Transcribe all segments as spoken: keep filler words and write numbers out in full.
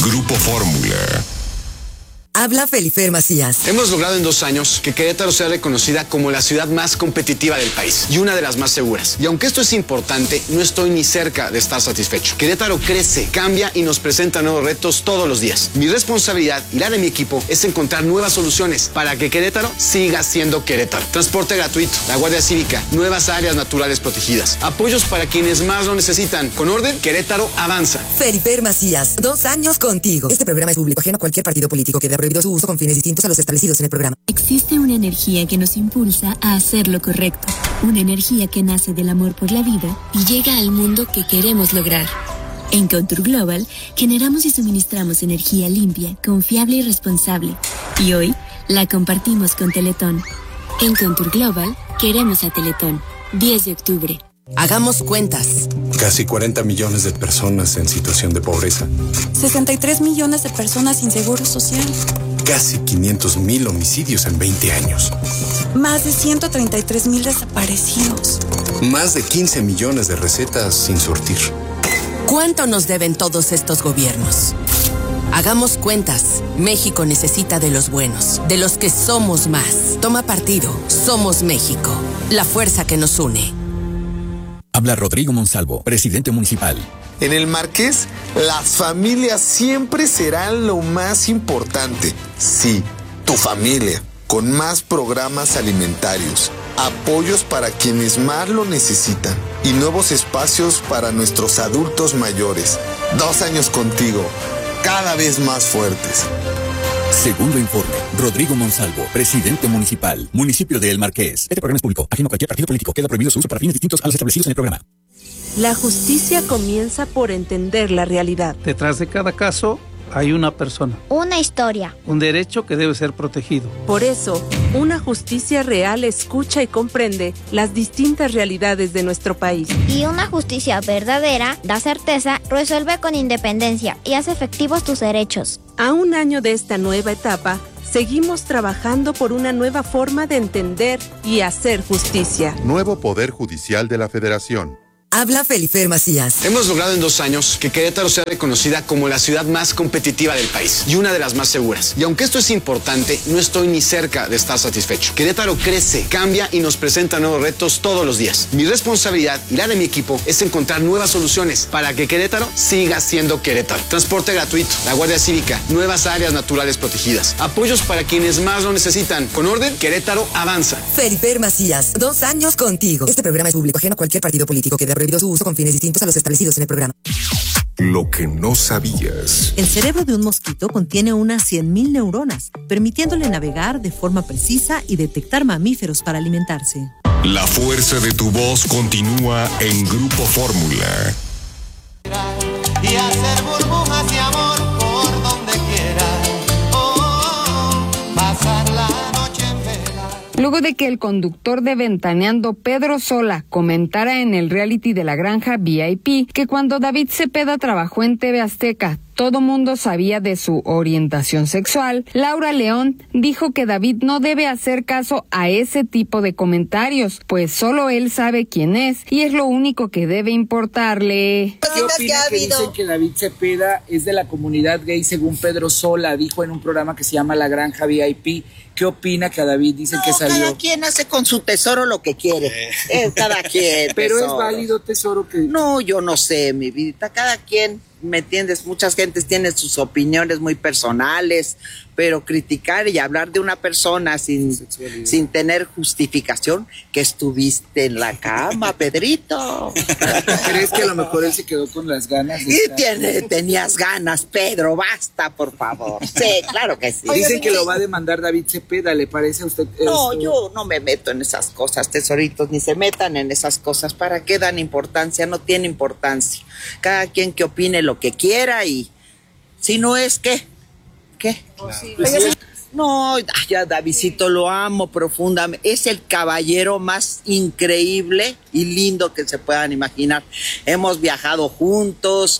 Grupo Fórmula. Habla Felifer Macías. Hemos logrado en dos años que Querétaro sea reconocida como la ciudad más competitiva del país y una de las más seguras. Y aunque esto es importante, no estoy ni cerca de estar satisfecho. Querétaro crece, cambia y nos presenta nuevos retos todos los días. Mi responsabilidad y la de mi equipo es encontrar nuevas soluciones para que Querétaro siga siendo Querétaro. Transporte gratuito, la Guardia Cívica, nuevas áreas naturales protegidas, apoyos para quienes más lo necesitan. Con orden, Querétaro avanza. Felifer Macías, dos años contigo. Este programa es público ajeno a cualquier partido político que dé prohibido su uso con fines distintos a los establecidos en el programa. Existe una energía que nos impulsa a hacer lo correcto. Una energía que nace del amor por la vida y llega al mundo que queremos lograr. En Contour Global, generamos y suministramos energía limpia, confiable y responsable. Y hoy, la compartimos con Teletón. En Contour Global, queremos a Teletón. diez de octubre. Hagamos cuentas. Casi cuarenta millones de personas en situación de pobreza. sesenta y tres millones de personas sin seguro social. Casi quinientos mil homicidios en veinte años. Más de ciento treinta y tres mil desaparecidos. Más de quince millones de recetas sin surtir. ¿Cuánto nos deben todos estos gobiernos? Hagamos cuentas. México necesita de los buenos, de los que somos más. Toma partido. Somos México. La fuerza que nos une. Habla Rodrigo Monsalvo, presidente municipal. En el Marqués, las familias siempre serán lo más importante. Sí, tu familia, con más programas alimentarios, apoyos para quienes más lo necesitan y nuevos espacios para nuestros adultos mayores. Dos años contigo, cada vez más fuertes. Segundo informe, Rodrigo Monsalvo, presidente municipal, municipio de El Marqués. Este programa es público, ajeno a cualquier partido político. Queda prohibido su uso para fines distintos a los establecidos en el programa. La justicia comienza por entender la realidad. Detrás de cada caso hay una persona. Una historia. Un derecho que debe ser protegido. Por eso, una justicia real escucha y comprende las distintas realidades de nuestro país. Y una justicia verdadera da certeza, resuelve con independencia y hace efectivos tus derechos. A un año de esta nueva etapa, seguimos trabajando por una nueva forma de entender y hacer justicia. Nuevo Poder Judicial de la Federación. Habla Felifer Macías. Hemos logrado en dos años que Querétaro sea reconocida como la ciudad más competitiva del país y una de las más seguras. Y aunque esto es importante, no estoy ni cerca de estar satisfecho. Querétaro crece, cambia y nos presenta nuevos retos todos los días. Mi responsabilidad y la de mi equipo es encontrar nuevas soluciones para que Querétaro siga siendo Querétaro. Transporte gratuito, la Guardia Cívica, nuevas áreas naturales protegidas, apoyos para quienes más lo necesitan. Con orden, Querétaro avanza. Felifer Macías, dos años contigo. Este programa es público ajeno a cualquier partido político que dé prohibido su uso con fines distintos a los establecidos en el programa. Lo que no sabías. El cerebro de un mosquito contiene unas cien mil neuronas, permitiéndole navegar de forma precisa y detectar mamíferos para alimentarse. La fuerza de tu voz continúa en Grupo Fórmula. Y hacer burbujas de amor por donde quiera. Oh, pasar la noche en vela. Luego de que el conductor de Ventaneando, Pedro Sola, comentara en el reality de La Granja V I P que cuando David Cepeda trabajó en T V Azteca, todo mundo sabía de su orientación sexual, Laura León dijo que David no debe hacer caso a ese tipo de comentarios, pues solo él sabe quién es y es lo único que debe importarle. ¿Qué opina que dicen que David Cepeda es de la comunidad gay según Pedro Sola dijo en un programa que se llama La Granja V I P? ¿Qué opina que a David dicen no, que salió? Cada quien hace con su tesoro lo que quiere. Eh, cada quien. Pero tesoro. Es válido, tesoro, que... No, yo no sé, mi vida. Cada quien, ¿me entiendes? Muchas gentes tienen sus opiniones muy personales, pero criticar y hablar de una persona sin, sin tener justificación, que estuviste en la cama, Pedrito. ¿Crees que a lo mejor él se quedó con las ganas? Y tiene, tenías ganas, Pedro, basta, por favor. Sí, claro que sí. Dicen que lo va a demandar David Cepeda, ¿le parece a usted esto? No, yo no me meto en esas cosas, tesoritos, ni se metan en esas cosas. ¿Para qué dan importancia? No tiene importancia. Cada quien que opine lo que quiera y si no es, ¿qué? ¿Qué? Claro. No, ya Davidcito lo amo profundamente. Es el caballero más increíble y lindo que se puedan imaginar. Hemos viajado juntos,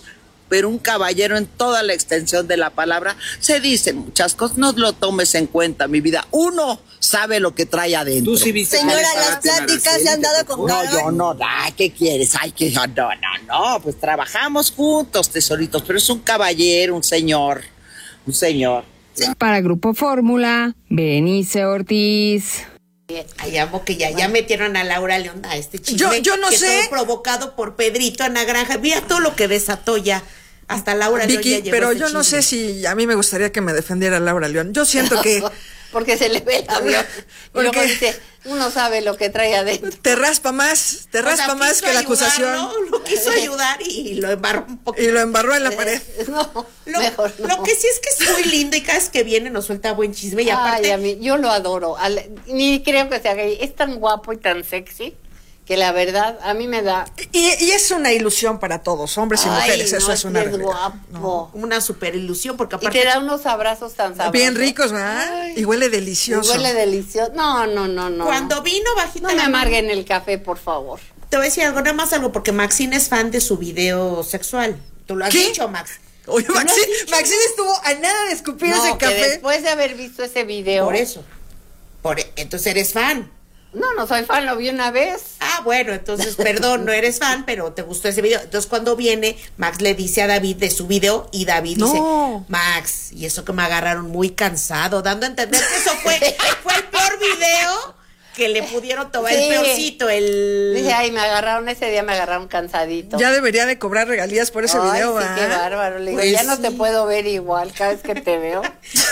pero un caballero en toda la extensión de la palabra. Se dicen muchas cosas, no lo tomes en cuenta, mi vida. Uno sabe lo que trae adentro. Tú sí viste. Señora, las pláticas se han dado con No, Carol. yo no, ay, ¿qué quieres? Ay, que no, no, no, pues trabajamos juntos, tesoritos, pero es un caballero, un señor, un señor. Para Grupo Fórmula, Benice Ortiz. Ay, amo que ya, ya metieron a Laura León a este chisme. Yo- yo no que sé. todo provocado por Pedrito Ana Granja. Mira todo lo que desató ya. Hasta Laura León ya Vicky, llegó pero a este yo no sé chisme. si a mí me gustaría que me defendiera Laura León. Yo siento que Porque se le ve el avión. Y luego Porque- dice, uno sabe lo que trae adentro. te raspa más, te O sea, raspa más quiso que la ayudar, acusación. ¿no? Lo quiso ayudar y lo embarró un poquito. Y lo embarró en la pared. No, Lo, mejor no. lo que sí es que es muy lindo y cada vez que viene nos suelta buen chisme. Y aparte, Ay, a mí, yo lo adoro. Al- ni creo que sea gay. Es tan guapo y tan sexy que la verdad a mí me da... Y, y es una ilusión para todos, hombres y Ay, mujeres. Eso no, es una es realidad. guapo. una super ilusión porque Y aparte te da unos abrazos tan sabrosos. Bien ricos, ¿verdad? Ay. Y huele Y delicioso. huele delicioso. No, no, no, no. cuando vino bajita No me la mano- amarguen el café, por favor. Te voy a decir algo, nada más algo, porque Maxine es fan de su video sexual. Tú lo has ¿Qué? dicho, Max. Oye, ¿Tú lo has Maxine, dicho? Maxine estuvo a nada de escupir No, ese que café. después de haber visto ese video... Por eso. Por, e- entonces eres fan. No, no soy fan, lo vi una vez. Ah, bueno, entonces, perdón, no eres fan, pero te gustó ese video. Entonces, cuando viene, Max le dice a David de su video y David No. dice, Max, y eso que me agarraron muy cansado, dando a entender que eso fue, fue el peor video que le pudieron tomar, Sí. el peorcito, el... Dije, ay, me agarraron ese día, me agarraron cansadito. Ya debería de cobrar regalías por ese Ay, video, sí, ¿va? qué bárbaro. Le digo, Pues ya no te sí. puedo ver igual cada vez que te veo.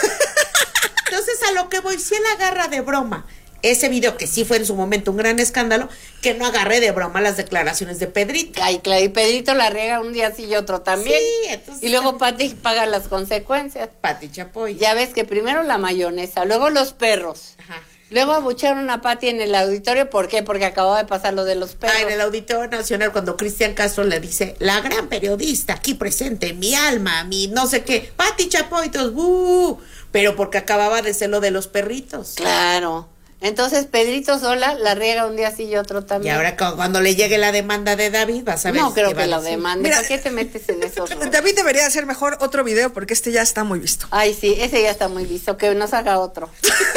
Entonces, a lo que voy, si él agarra de broma ese video, que sí fue en su momento un gran escándalo, que no agarré de broma las declaraciones de Pedrito. Ay, claro, y Pedrito la riega un día sí y otro también. Sí, entonces- Y luego Pati paga las consecuencias. Pati Chapoy. Ya ves que primero la mayonesa, luego los perros. Ajá. Luego abucharon a Pati en el auditorio, ¿por qué? Porque acababa de pasar lo de los perros. Ah, en el Auditorio Nacional, cuando Cristian Castro le dice, la gran periodista aquí presente, mi alma, mi no sé qué, Pati Chapoy, todos, ¡uh! Pero porque acababa de ser lo de los perritos. Claro. Entonces Pedrito sola la riega un día sí y otro Y también. ahora cu- cuando le llegue la demanda de David, vas a ver. no creo qué va que a lo decir. demande. Mira, ¿Por qué te metes en esos rollos? David debería hacer mejor otro video porque este ya está muy visto. Ay, sí, ese ya está muy visto, que nos haga otro.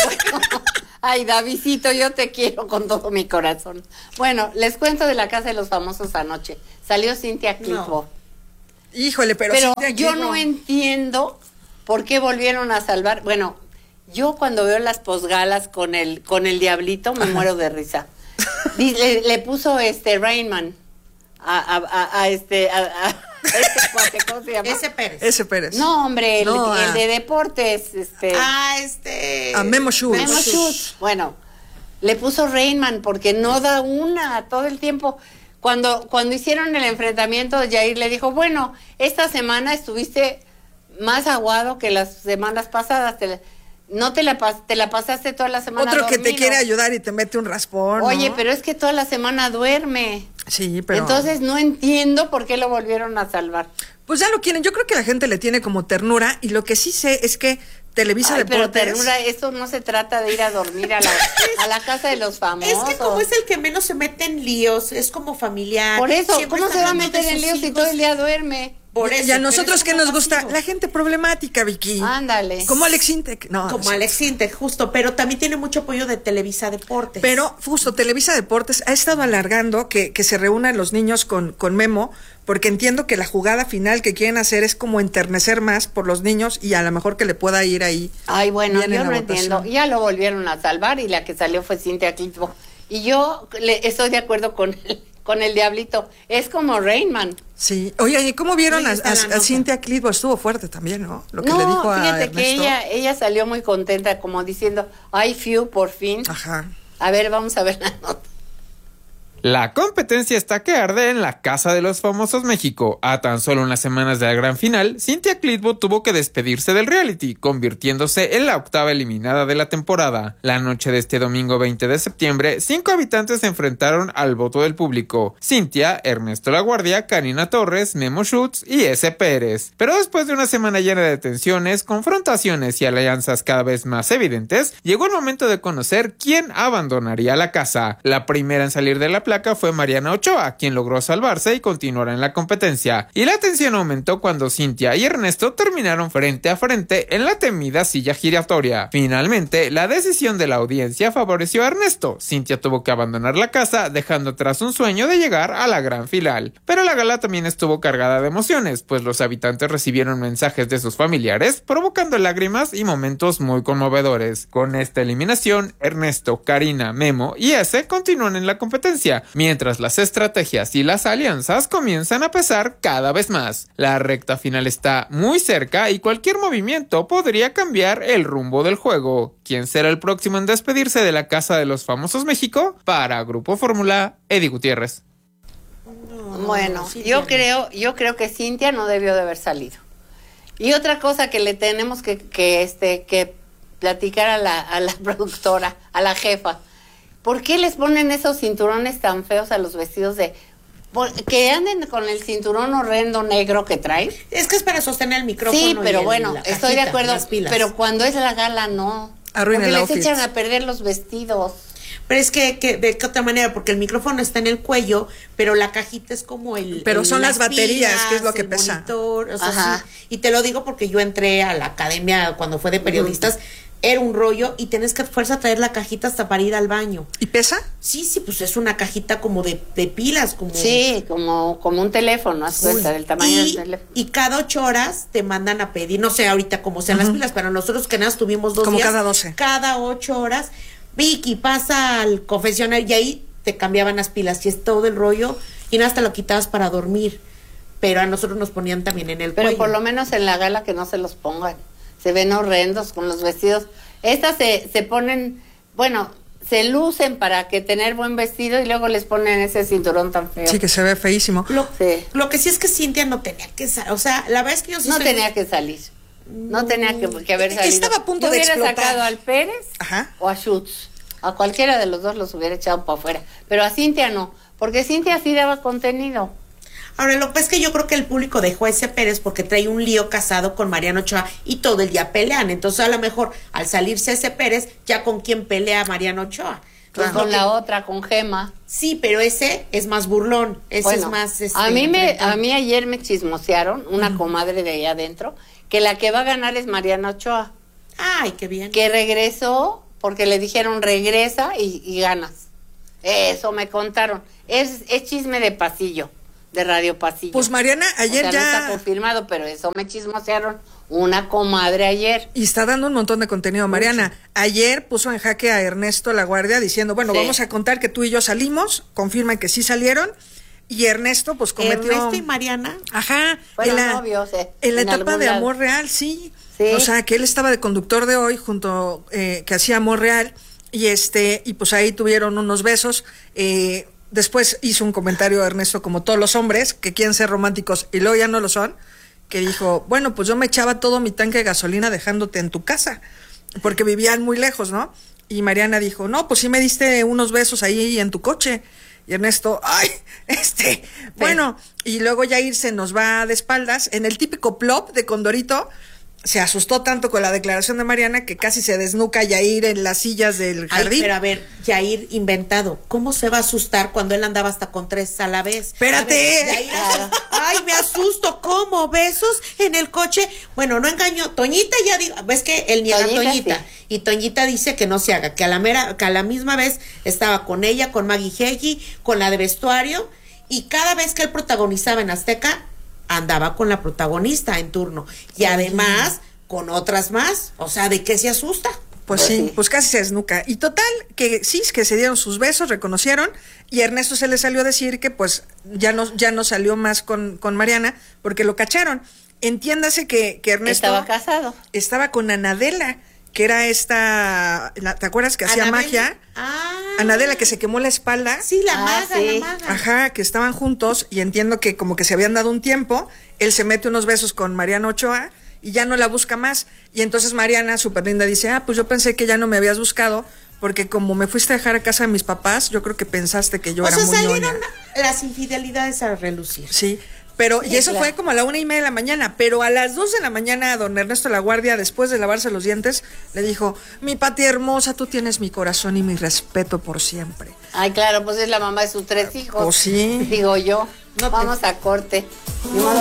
Ay, Davidcito, yo te quiero con todo mi corazón. Bueno, les cuento de la Casa de los Famosos anoche. Salió Cintia Clitbo. Híjole, pero, Pero Cintia yo Clitbo- no entiendo por qué volvieron a salvar. Bueno, yo cuando veo las posgalas con el con el diablito me muero de risa. Di- Le, le puso este Rainman a, a, a, a este a, a este cuate, ¿cómo se llama? Ese Pérez. Ese Pérez. No, hombre, el, No, el a- de deportes, este. Ah, este. A Memo Schutz. Memo Schutz. Bueno, le puso Rainman porque no da una todo el tiempo. Cuando, cuando hicieron el enfrentamiento, Jair le dijo, bueno, esta semana estuviste más aguado que las semanas pasadas. Te la- no te la, pas- te la pasaste toda la semana Otro que te dormido. quiere ayudar y te mete un raspón. ¿no? Oye, pero es que toda la semana duerme. Sí, pero. Entonces no entiendo por qué lo volvieron a salvar. Pues ya lo quieren. Yo creo que la gente le tiene como ternura. Y lo que sí sé es que Televisa Ay, pero Deportes. ternura, eso no se trata de ir a dormir a la, a la casa de los famosos. Es que como es el que menos se mete en líos, es como familiar. Por eso, siempre ¿cómo está se va a hablando meter de en sus líos si hijos. todo el día duerme? Por Y- eso, y a pero nosotros es que como nos gusta pasivo. la gente problemática, Vicky. Ándale. Como Alex Intec. No, Como sí. Alex Intec, justo, pero también tiene mucho apoyo de Televisa Deportes. Pero justo Televisa Deportes ha estado alargando que, que se reúnan los niños con, con Memo, porque entiendo que la jugada final que quieren hacer es como enternecer más por los niños y a lo mejor que le pueda ir ahí. Ay, bueno, bien en yo la no votación. entiendo. Ya lo volvieron a salvar y la que salió fue Cintia Clitbo. Y yo le, estoy de acuerdo con el, con el diablito. Es como Rainman. Sí. Oye, ¿y cómo vieron Ahí a, está a- la a nota. Cintia Clitbo? Estuvo fuerte también, ¿no? Lo que no, le dijo a fíjate que Ernesto. ella, ella salió muy contenta, como diciendo, ay, Fiu, por fin. Ajá. A ver, vamos a ver la nota. La competencia está que arde en la Casa de los Famosos México. A tan solo unas semanas de la gran final, Cintia Clitbo tuvo que despedirse del reality, convirtiéndose en la octava eliminada de la temporada. La noche de este domingo veinte de septiembre, cinco habitantes se enfrentaron al voto del público: Cintia, Ernesto Laguardia, Karina Torres, Memo Schutz y ese Pérez. Pero después de una semana llena de tensiones, confrontaciones y alianzas cada vez más evidentes, llegó el momento de conocer quién abandonaría la casa. La primera en salir de la placa fue Mariana Ochoa, quien logró salvarse y continuar en la competencia. Y la tensión aumentó cuando Cintia y Ernesto terminaron frente a frente en la temida silla giratoria. Finalmente, la decisión de la audiencia favoreció a Ernesto. Cintia tuvo que abandonar la casa, dejando atrás un sueño de llegar a la gran final. Pero la gala también estuvo cargada de emociones, pues los habitantes recibieron mensajes de sus familiares, provocando lágrimas y momentos muy conmovedores. Con esta eliminación, Ernesto, Karina, Memo y ese continúan en la competencia, mientras las estrategias y las alianzas comienzan a pesar cada vez más. La recta final está muy cerca y cualquier movimiento podría cambiar el rumbo del juego. ¿Quién será el próximo en despedirse de la Casa de los Famosos México? Para Grupo Fórmula, Eddie Gutiérrez. Bueno, yo creo, yo creo que Cintia no debió de haber salido. Y otra cosa que le tenemos que, que, este, que platicar a la, a la productora, a la jefa. ¿Por qué les ponen esos cinturones tan feos a los vestidos de... que anden con el cinturón horrendo negro que traen? Es que es para sostener el micrófono. Sí, pero el, bueno, cajita, estoy de acuerdo, pero cuando es la gala no. Arruina el Porque les outfit. echan a perder los vestidos. Pero es que, que de qué otra manera, porque el micrófono está en el cuello, pero la cajita es como el... Pero el, son las baterías, pilas, que es lo que el pesa. Monitor, o sea, Ajá. sí. Y te lo digo porque yo entré a la academia cuando fue de periodistas, uh-huh. Era un rollo y tenés que a fuerza traer la cajita hasta para ir al baño. ¿Y pesa? Sí, sí, pues es una cajita como de, de pilas, como... Sí, como, como un teléfono, haz cuenta, del tamaño y, del teléfono. Y cada ocho horas te mandan a pedir, no sé ahorita cómo sean uh-huh. las pilas, pero nosotros que nada tuvimos dos como días. Como cada doce. Cada ocho horas, Vicky, pasa al confesionario y ahí te cambiaban las pilas y es todo el rollo y nada, hasta lo quitabas para dormir. Pero a nosotros nos ponían también en el Pero cuello. por lo menos en la gala que no se los pongan. Se ven horrendos con los vestidos. Estas se, se ponen, bueno, se lucen para que tener buen vestido y luego les ponen ese cinturón tan feo. Sí, que se ve feísimo. Lo, sí. lo que sí es que Cintia no tenía que salir. O sea, la verdad es que yo sí No estoy... tenía que salir. No tenía que, que haber salido. Estaba a punto yo de hubiera explotar. sacado al Pérez Ajá. o a Schutz. A cualquiera de los dos los hubiera echado para afuera. Pero a Cintia no, porque Cintia sí daba contenido. Ahora, lo que es que yo creo que el público dejó a ese Pérez porque trae un lío casado con Mariana Ochoa y todo el día pelean. Entonces, a lo mejor, al salirse ese Pérez, ya con quién pelea Mariana Ochoa. Pues con que... la otra, con Gema. Sí, pero ese es más burlón. Ese bueno, es más... Este, a mí me, a mí ayer me chismosearon, una uh-huh. comadre de allá adentro, que la que va a ganar es Mariana Ochoa. Ay, qué bien. Que regresó, porque le dijeron regresa y, y ganas. Eso me contaron. Es, es chisme de pasillo. De Radio Pasillo. Pues Mariana, ayer o sea, ya... no está confirmado, pero eso me chismosearon una comadre ayer. Y está dando un montón de contenido. Mucho. Mariana, ayer puso en jaque a Ernesto La Guardia diciendo, bueno, sí. vamos a contar que tú y yo salimos, confirman que sí salieron, y Ernesto pues cometió... Ernesto y Mariana. Ajá. Fueron en la, novios, eh, en la en etapa de lado. Amor Real, sí. sí. O sea, que él estaba de conductor de Hoy, junto, eh, que hacía Amor Real, y este, y pues ahí tuvieron unos besos, eh... Después hizo un comentario Ernesto, como todos los hombres que quieren ser románticos y luego ya no lo son, que dijo, bueno, pues yo me echaba todo mi tanque de gasolina dejándote en tu casa, porque vivían muy lejos, ¿no? Y Mariana dijo, no, pues sí me diste unos besos ahí en tu coche. Y Ernesto, ay, este, bueno, y luego Yair se nos va de espaldas, en el típico plop de Condorito, se asustó tanto con la declaración de Mariana que casi se desnuca Yair en las sillas del jardín. Ay, pero a ver, Yair inventado, ¿cómo se va a asustar cuando él andaba hasta con tres a la vez? ¡Espérate! Ver, Yair, ay, me asusto, ¿cómo? ¿Besos en el coche? Bueno, no engañó, Toñita ya dijo, ves que él niega a Toñita, sí. Y Toñita dice que no se haga, que a la mera, que a la misma vez estaba con ella, con Maggie Heggie, con la de vestuario, y cada vez que él protagonizaba en Azteca, andaba con la protagonista en turno y además con otras más, o sea, ¿de qué se asusta? Pues, pues sí, sí, pues casi se desnuca. Y total, que sí, que se dieron sus besos, reconocieron, y Ernesto se le salió a decir que pues ya no, ya no salió más con, con Mariana porque lo cacharon. Entiéndase que, que Ernesto... Estaba casado. Estaba con Anadela, que era esta, ¿te acuerdas que hacía Anabel? magia? Ah. Anadela, que se quemó la espalda. Sí, la ah, maga, sí. la maga. Ajá, que estaban juntos y entiendo que como que se habían dado un tiempo, él se mete unos besos con Mariana Ochoa y ya no la busca más. Y entonces Mariana, súper linda, dice, ah, pues yo pensé que ya no me habías buscado porque como me fuiste a dejar a casa de mis papás, yo creo que pensaste que yo o era sea, muy salieron ñoña. las infidelidades a relucir. Sí. Pero, y Sí, eso claro. fue como a la una y media de la mañana, pero a las dos de la mañana, don Ernesto La Guardia, después de lavarse los dientes, le dijo, mi Pati hermosa, tú tienes mi corazón y mi respeto por siempre. Ay, claro, pues es la mamá de sus tres hijos. Pues sí. Digo yo. No te- Vamos a corte. Ni modo